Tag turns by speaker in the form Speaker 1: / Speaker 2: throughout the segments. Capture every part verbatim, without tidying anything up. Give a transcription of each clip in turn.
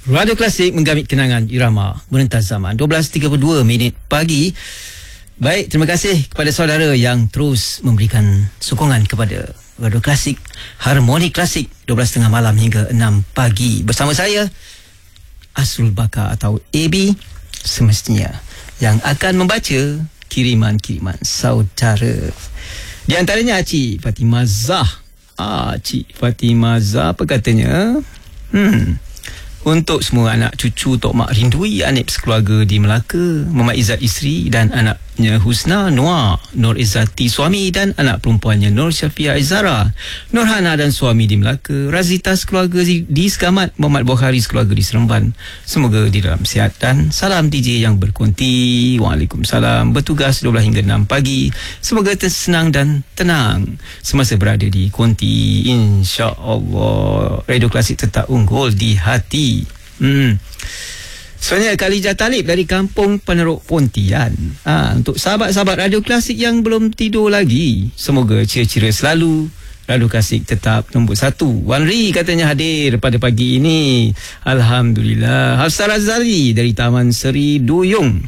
Speaker 1: Radio Klasik menggamit kenangan irama merentas zaman. dua belas tiga puluh dua minit pagi. Baik, terima kasih kepada saudara yang terus memberikan sokongan kepada Radio Klasik, Harmoni Klasik, dua belas tiga puluh malam hingga enam pagi. Bersama saya, Asrul Bakar atau A B, semestinya, yang akan membaca kiriman-kiriman saudara. Di antaranya Cik Fatimah Zah. Ah, Cik Fatimah Zah, apa katanya? Hmm... Untuk semua anak cucu Tok Mak Rindui, Anip sekeluarga di Melaka, Mama Izzat isteri dan anaknya Husna, Noah, Nur Izzati suami dan anak perempuannya Nur Syafiah Izara, Nur Hana dan suami di Melaka, Razita sekeluarga di, di Sekamat, Muhammad Bukhari sekeluarga di Seremban. Semoga di dalam sihat dan salam D J yang berkonti. Waalaikumsalam. Bertugas dua belas hingga enam pagi. Semoga senang dan tenang semasa berada di konti. InsyaAllah Radio Klasik tetap unggul di hati. Hmm. Soalnya Khalijah Talib dari Kampung Peneruk Pontian. ha, Untuk sahabat-sahabat Radio Klasik yang belum tidur lagi, semoga ceria-ceria selalu. Radio Klasik tetap nombor satu. Wan Ri katanya hadir pada pagi ini. Alhamdulillah. Hafsah Razali dari Taman Seri Duyung,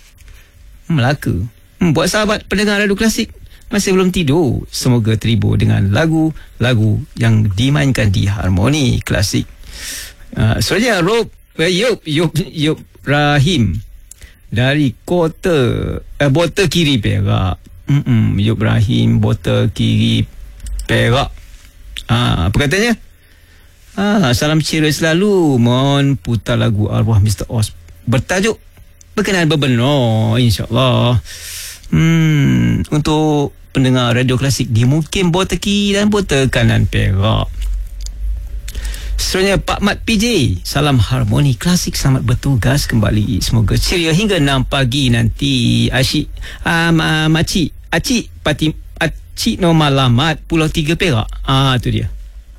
Speaker 1: Melaka. hmm, Buat sahabat pendengar Radio Klasik masih belum tidur, semoga terhibur dengan lagu-lagu yang dimainkan di Harmoni Klasik. Uh, Sebenarnya Rob uh, Yup Yup Yup Rahim dari kota uh, Bota Kiri Perak. Mm-mm, Yup Rahim Bota Kiri Perak. Ah, apa katanya? Ah, salam ceria selalu. Mohon putar lagu arwah Mister Oz bertajuk Berkenan Berbenar, insyaAllah. Hmm, untuk pendengar Radio Klasik di Mukim Bota Kiri dan Bota Kanan Perak. Seterusnya Pak Mat P J, salam Harmoni Klasik, selamat bertugas kembali, semoga ceria hingga enam pagi nanti. Asyik um, uh, Makcik Acik Pati Acik Nomalamat Pulau Tiga Perak. Ah, tu dia.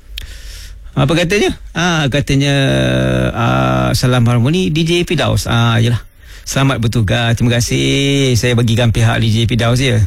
Speaker 1: Apa katanya? Ah, katanya uh, salam Harmoni D J Firdaus. Ah, yalah. Selamat bertugas. Terima kasih. Saya bagikan pihak D J Firdaus ya.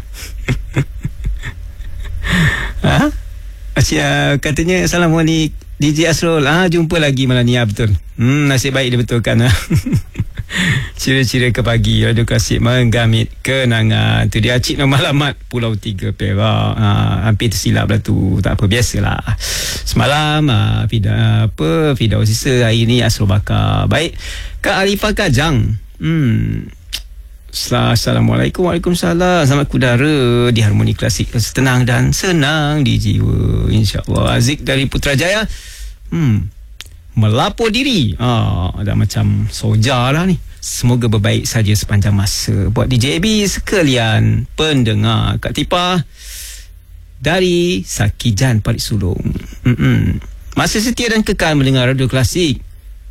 Speaker 1: Ha? Asyik uh, katanya salam Harmoni D J Asrul. Ah, jumpa lagi malam ni. Ya, betul. Hmm, nasib baik dia betulkan. Ciri-ciri ke pagi Radio Klasik menggamit kenangan. Tu dia Cik Nombor Alamat Pulau Tiga Perak. Ah, hampir tersilap lah tu. Tak apa, biasalah. Semalam ah, Fida, apa Fidaus Sisa, hari ni Asrul Bakar. Baik, Kak Arifah Kajang. Hmm. Assalamualaikum. Waalaikumsalam. Selamat kudara di Harmoni Klasik, tenang dan senang di jiwa, insyaAllah. Aziz dari Putrajaya, hmm, melapor diri. Ah, ada macam soja lah ni. Semoga berbaik saja sepanjang masa. Buat D J A B sekalian pendengar, Kak Tipah dari Sakijan Parit Sulong. Mm-mm. Masih setia dan kekal mendengar Radio Klasik.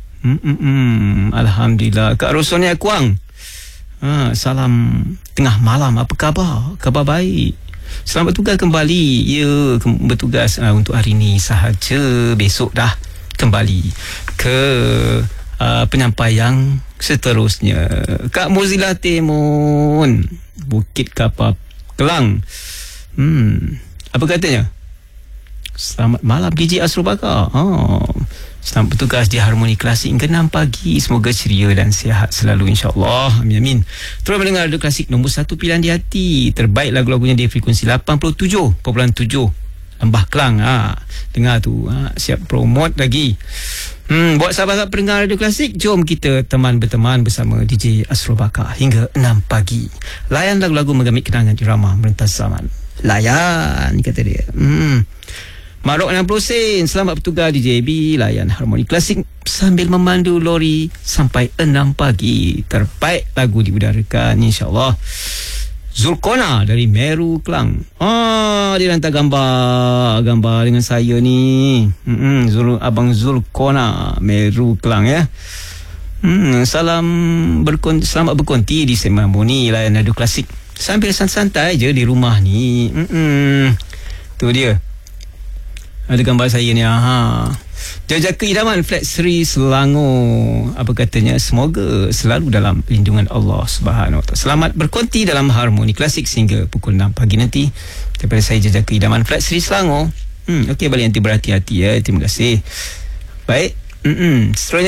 Speaker 1: Mm-mm. Alhamdulillah. Kak Rosonia Kuang, Ha, salam tengah malam, apa khabar? Khabar baik. Selamat bertugas kembali. Ya, ke- bertugas uh, untuk hari ini sahaja. Besok dah kembali ke uh, penyampaian seterusnya. Kak Mozilla Timun, Bukit Kapal Kelang. Hmm, apa katanya? Selamat malam D J Asrul Bakar. Oh, selamat bertugas di Harmoni Klasik hingga enam pagi. Semoga ceria dan sihat selalu, insyaAllah. Amin, amin. Terus mendengar Radio Klasik, nombor satu pilihan di hati. Terbaik lagu-lagunya di frekuensi lapan puluh tujuh perpuluhan tujuh Lembah Kelang. Ha, dengar tu. Ha, siap promote lagi. Hmm, buat sahabat-sahabat pendengar Radio Klasik, jom kita teman berteman bersama D J Asrul Bakar hingga enam pagi. Layan lagu-lagu menggamit kenangan irama merentas zaman. Layan, kata dia. Hmm. Marok enam puluh sen, selamat bertugas D J B, layan Harmoni Klasik sambil memandu lori sampai enam pagi. Terbaik lagu diudarakan, insyaAllah. Zulkona dari Meru Kelang. Ah, dia hantar gambar gambar dengan saya ni. Hmm, Zul, Abang Zulkona Meru Kelang ya. Hmm, salam berkonti, selamat berkonti di Sema Harmoni, layan Radio Klasik sambil santai-santai je di rumah ni. Hmm, tu dia. Ada gambar saya ni. Ha. Jajaka idaman Flat Seri Selangor. Apa katanya? Semoga selalu dalam lindungan Allah Subhanahu Wa Taala. Selamat berkonti dalam Harmoni Klasik sehingga pukul enam pagi nanti. Daripada saya Jajaka idaman Flat Seri Selangor. Hmm, okey, balik nanti berhati-hati ya. Terima kasih. Baik. Mm-mm. Seterusnya